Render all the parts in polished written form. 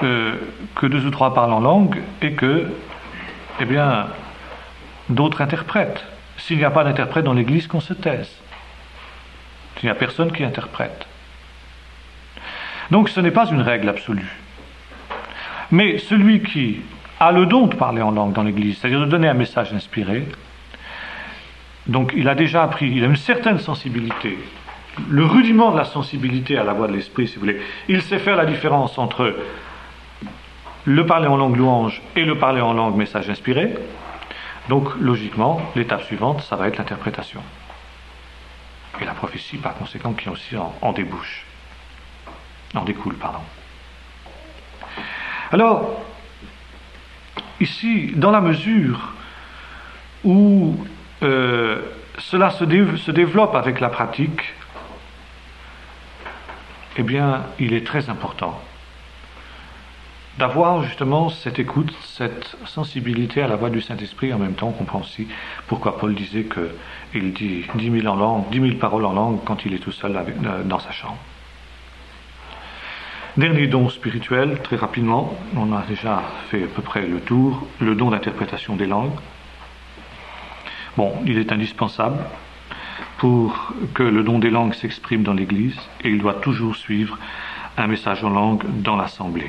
que 2 ou 3 parlent en langue et que, eh bien, d'autres interprètent. S'il n'y a pas d'interprète dans l'Église, qu'on se taise. S'il n'y a personne qui interprète. Donc ce n'est pas une règle absolue. Mais celui qui a le don de parler en langue dans l'Église, c'est-à-dire de donner un message inspiré, donc il a déjà appris, il a une certaine sensibilité, le rudiment de la sensibilité à la voix de l'Esprit, si vous voulez. Il sait faire la différence entre le parler en langue louange et le parler en langue message inspiré. Donc logiquement, l'étape suivante, ça va être l'interprétation. Et la prophétie, par conséquent, qui aussi en débouche. En découle, pardon. Alors, ici, dans la mesure où cela se développe avec la pratique, eh bien, il est très important d'avoir justement cette écoute, cette sensibilité à la voix du Saint-Esprit. En même temps, on comprend aussi pourquoi Paul disait qu'il dit 10 000 paroles en langue quand il est tout seul dans sa chambre. Dernier don spirituel, très rapidement, on a déjà fait à peu près le tour, le don d'interprétation des langues. Bon, il est indispensable pour que le don des langues s'exprime dans l'Église, et il doit toujours suivre un message en langue dans l'assemblée.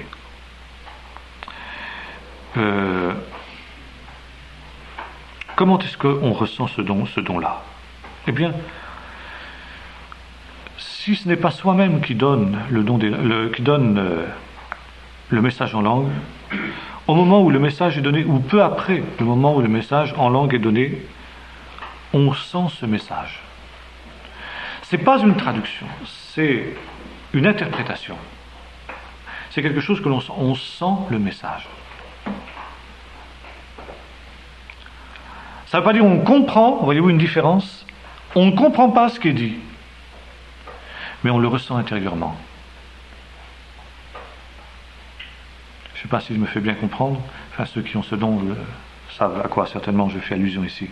Comment est-ce qu'on ressent ce don-là ? Eh bien, si ce n'est pas soi-même qui donne le message en langue, au moment où le message est donné, ou peu après le moment où le message en langue est donné, on sent ce message. Ce n'est pas une traduction, c'est une interprétation. C'est quelque chose que on sent le message. Ça ne veut pas dire on comprend, voyez-vous une différence ? On ne comprend pas ce qui est dit, mais on le ressent intérieurement. Je ne sais pas si je me fais bien comprendre, enfin ceux qui ont ce don savent à quoi certainement je fais allusion ici.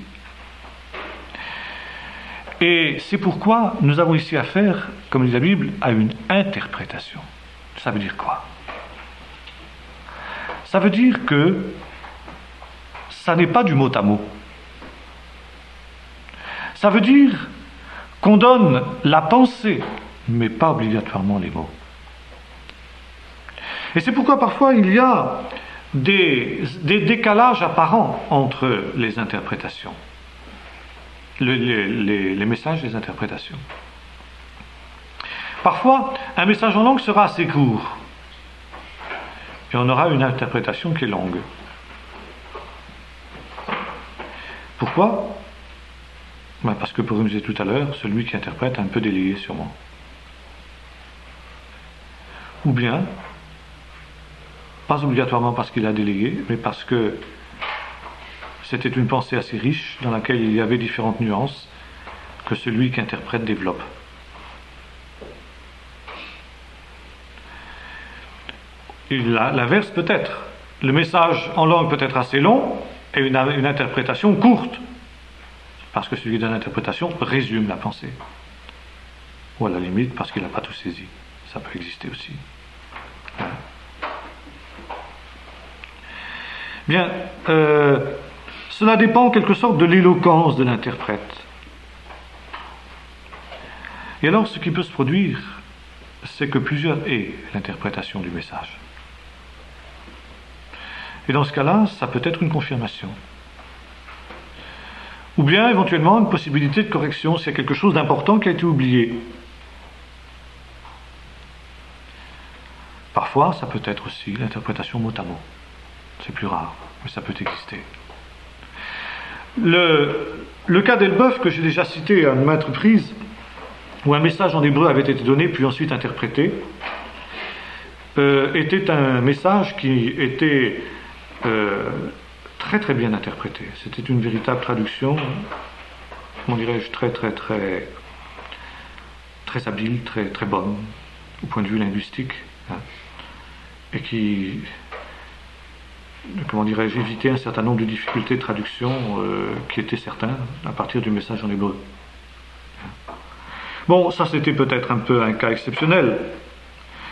Et c'est pourquoi nous avons ici affaire, comme dit la Bible, à une interprétation. Ça veut dire quoi ? Ça veut dire que ça n'est pas du mot à mot. Ça veut dire qu'on donne la pensée, mais pas obligatoirement les mots. Et c'est pourquoi parfois il y a des décalages apparents entre les interprétations, les messages et les interprétations. Parfois, un message en langue sera assez court, et on aura une interprétation qui est longue. Pourquoi ? Parce que, pour nous tout à l'heure, celui qui interprète a un peu délayé sûrement. Ou bien, pas obligatoirement parce qu'il a délayé, mais parce que c'était une pensée assez riche dans laquelle il y avait différentes nuances que celui qui interprète développe. Et l'inverse peut-être. Le message en langue peut être assez long et une interprétation courte. Parce que celui qui donne l'interprétation résume la pensée. Ou à la limite, parce qu'il n'a pas tout saisi. Ça peut exister aussi. Voilà. Bien, cela dépend en quelque sorte de l'éloquence de l'interprète. Et alors, ce qui peut se produire, c'est que plusieurs aient l'interprétation du message. Et dans ce cas-là, ça peut être une confirmation. Ou bien, éventuellement, une possibilité de correction s'il y a quelque chose d'important qui a été oublié. Parfois, ça peut être aussi l'interprétation mot à mot. C'est plus rare, mais ça peut exister. Le cas d'Elbeuf, que j'ai déjà cité à maintes reprises, où un message en hébreu avait été donné, puis ensuite interprété, était un message qui était très très bien interprété. C'était une véritable traduction, comment dirais-je, très habile, très bonne, au point de vue linguistique, hein, et qui, comment dirais-je, évitait un certain nombre de difficultés de traduction qui étaient certaines à partir du message en hébreu. Bon, ça c'était peut-être un peu un cas exceptionnel,